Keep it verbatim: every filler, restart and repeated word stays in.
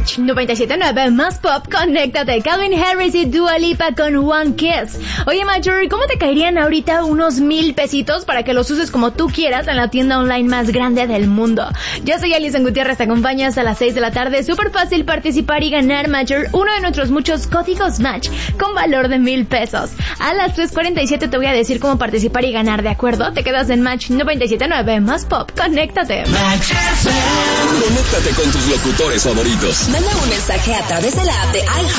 Match noventa y siete punto nueve más pop, conéctate. Calvin Harris y Dua Lipa con One Kiss. Oye, Marjorie, ¿cómo te caerían ahorita unos mil pesitos para que los uses como tú quieras en la tienda online más grande del mundo? Yo soy Alison Gutiérrez, te acompaño hasta las seis de la tarde. Súper fácil participar y ganar, Marjorie, uno de nuestros muchos códigos Match con valor de mil pesos. A las tres cuarenta y siete te voy a decir cómo participar y ganar, ¿de acuerdo? Te quedas en Match noventa y siete punto nueve más pop, conéctate. Match F M. Conéctate con tus locutores favoritos. Manda un mensaje a través de la app de iHeart